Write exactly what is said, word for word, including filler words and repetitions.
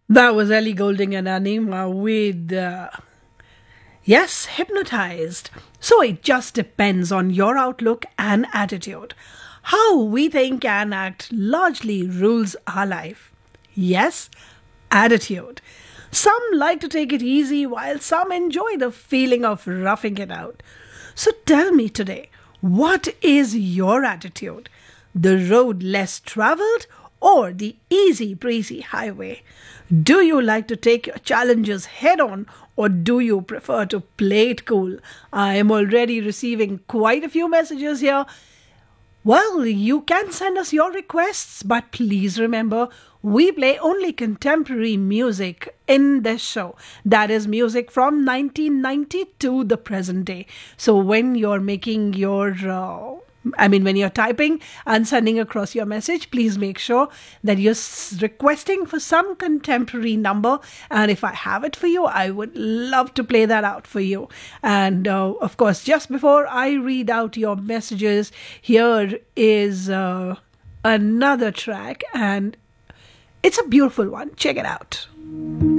That was Ellie Goulding and Anima with, uh, yes, hypnotized. So it just depends on your outlook and attitude. How we think and act largely rules our life. Yes, attitude. Some like to take it easy while some enjoy the feeling of roughing it out. So tell me today, what is your attitude? The road less traveled or the easy breezy highway? Do you like to take your challenges head on or do you prefer to play it cool? I am already receiving quite a few messages here. Well, you can send us your requests, but please remember, we play only contemporary music in this show. That is music from nineteen ninety to the present day. So when you're making your, uh, I mean, when you're typing and sending across your message, please make sure that you're s- requesting for some contemporary number. And if I have it for you, I would love to play that out for you. And uh, of course, just before I read out your messages, here is uh, another track, and it's a beautiful one. Check it out.